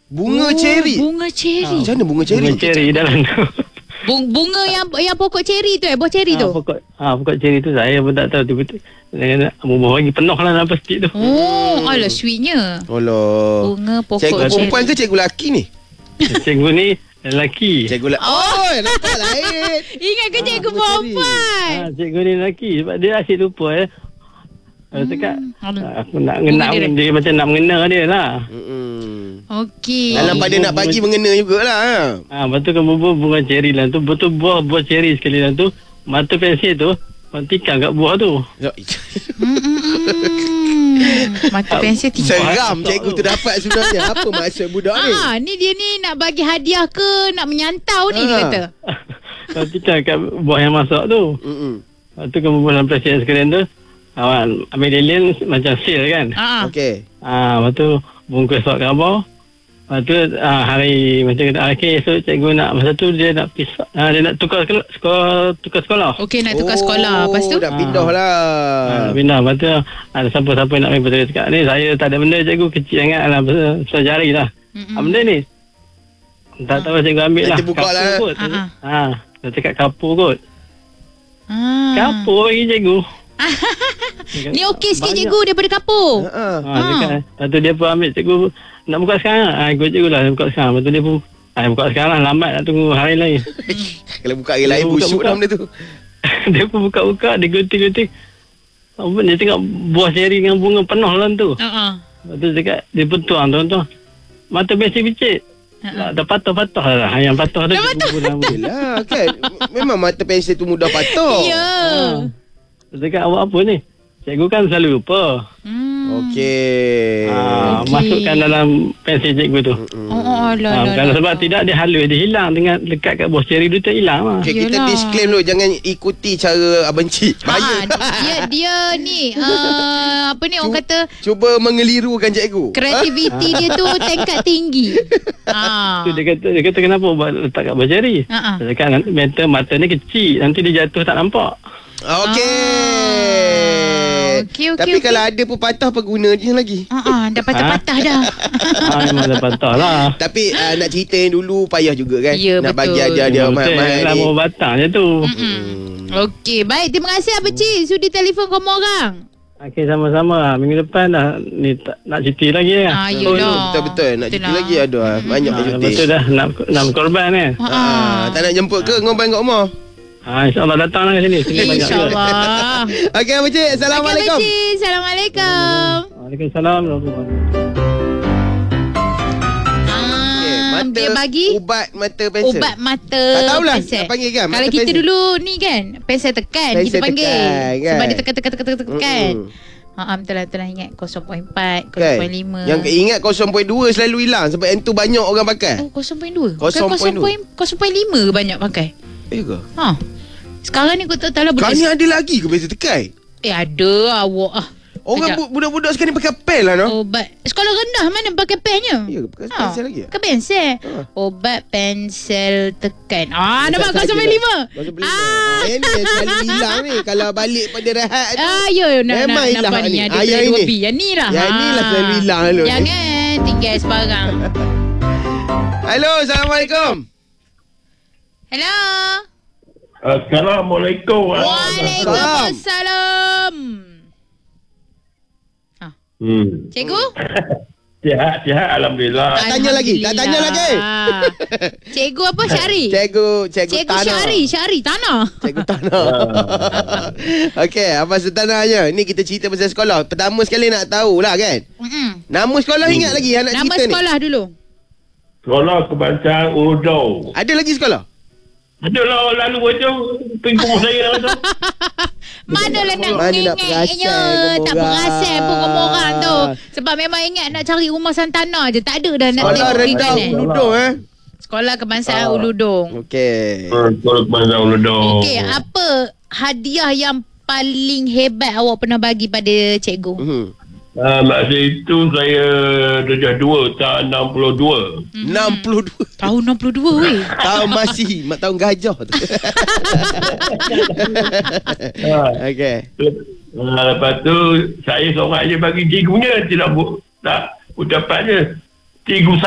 Bunga ceri. Bunga ceri. Macam mana bunga ceri? Bunga ceri dalam tu. Bunga yang pokok ceri tu bawah ceri tu. Pokok ceri tu saya pun tak tahu tiba-tiba buah lagi penuh lah dalam plastik tu. Alah sweetnya. Allah. Bunga pokok Cikgu ceri. perempuan ke cikgu lelaki ni? Cikgu ni lelaki. Cikgu lelaki. Oh, nampak lain. Ingat ke cikgu perempuan? Cikgu ni lelaki sebab dia asyik lupa cakap aku nak Bunga dia macam nak mengena dia lah. Okey. Dalam pada nak bagi mengena jugalah. Lepas tu kan bunga ceri lah tu. Betul buah ceri sekali lah tu. Mata pensil tu tikam kat buah tu. Mata pensil tikam. Seram cikgu tu dapat sebenarnya. Apa maksud budak ni? Ni dia ni nak bagi hadiah ke nak menyantau ni dia kata. Tikam kat buah yang masak tu. Lepas tu kan dalam plastik sekalian tu. Ambil lilin macam seal kan. Okey. Lepas tu bungkus surat khabar. Lepas tu hari macam kata esok cikgu nak masa tu dia nak pisah, dia nak tukar sekolah. Okey nak tukar sekolah. Lepas tu dah pindah lah. Pindah. Lepas tu ada siapa-siapa nak main betul cakap ni saya tak ada benda cikgu kecil sangat lah besar jari lah. Benda ni tak tahu cikgu ambil lah. Nanti buka lah. Dia cakap kapur kot. Kapur bagi cikgu. Ni okey sikit cikgu daripada kapur. Lepas tu dia pun ambil cikgu nak buka sekarang. Ikut cikgu lah buka sekarang. Lepas tu dia pun buka sekarang lah. Lambat nak tunggu hari lain. Kalau buka hari lain busuk dah benda tu. Dia pun buka-buka. Dia gunting-gunting. Dia tengok buah ceri dengan bunga penuh dalam tu. Lepas tu cakap dia pun tuang. Mata pensil picit. Dah patah-patah lah. Yang patah tu yelah kan. Memang mata pensil tu mudah patah. Ya. Dia cakap awak apa ni? Cikgu kan selalu lupa. Okey. Masukkan dalam pensil cikgu tu. Kalau sebab tidak dia halus, dia hilang dengan lekat kat buah ceri tu hilang lah. Okay, kita disclaim dulu, jangan ikuti cara Abang Cik. Bahaya. Dia ni apa ni orang kata cuba mengelirukan cikgu. Kreativiti dia tu tingkat tinggi. Tu dia kata kenapa letak kat buah ceri? Dia cakap mata ni kecil, nanti dia jatuh tak nampak. Okey. Tapi kalau ada pun patah apa guna je lagi. Dah patah-patah dah. Memang dah patah lah. Tapi nak ceritain dulu payah juga kan. Ya, nak betul. bagi ajar dia mahal-mahal Nak ni. bawa batang je tu. Okey, baik, terima kasih Abang Cik sudi telefon kamu orang. Okey, sama-sama. Minggu depan dah ni nak cuti lagi ya. Yelah. Betul-betul nak cuti lagi ada. Banyak cuti. Betul dah nak korban kan. Tak nak jemput ke ngomong kat rumah? InsyaAllah datang lah ke sini. InsyaAllah. Okey Abang Cik, Assalamualaikum. Abang Cik, Assalamualaikum. Waalaikumsalam. Dia bagi ubat mata pensel. ubat mata tak tahulah pensel. nak panggil kan. Kalau kita pensel. dulu ni kan pensel tekan Pensel kita panggil tekan, kan? sebab dia tekan. Betul lah ingat 0.4 0.5 Yang ingat 0.2 selalu hilang sebab yang tu banyak orang pakai. 0.2 0.2. 0.5 banyak pakai. Ke? Sekarang ni aku tak tahu lah. Sekarang ni ada lagi ke pensel tekan? Ada awak Orang budak-budak sekarang ni pakai pen lah no? Obat sekolah rendah mana pakai pennya? Ya, pakai pensel lagi. Pakai pensel. Obat pensel tekan. Nampak 0.5. Yang ni yang selalu hilang ni. Kalau balik pada rehat tu memang hilang ni. Ada yang B. Yang ni lah. Yang ni lah selalu hilang dulu. Jangan tinggal sebarang. Halo, Assalamualaikum. Hello. Assalamualaikum. Waalaikumsalam. Cikgu? Sihat, alhamdulillah. Tak tanya lagi. Cikgu apa? Syari? Cikgu Tanah. Syari Tanah. Cikgu Tanah. Okey, apa setanahnya? Ni kita cerita pasal sekolah. Pertama sekali nak tahulah kan. Nama sekolah ingat lagi anak nama cerita ni? Nama sekolah dulu. Sekolah Kebangsaan Urudong. Ada lagi sekolah? Ada lah lalu aja pingpong saya tu. Manalah nak ingatnya. Tak perasan pun rumah orang tu. Sebab memang ingat nak cari rumah Santana je. Tak ada dah nak sekolah tengok rendah Uludong Sekolah Kebangsaan Uludong. Okey. Sekolah Kebangsaan Uludong. Okey, apa hadiah yang paling hebat awak pernah bagi pada cikgu? Masa itu saya darjah 2 tahun 62. 62. Tahun 62 weh. Tahun masih tahun gajah tu. Okey. Lepas tu saya seorang je bagi cikgunya, tidak ucapannya. Cikgu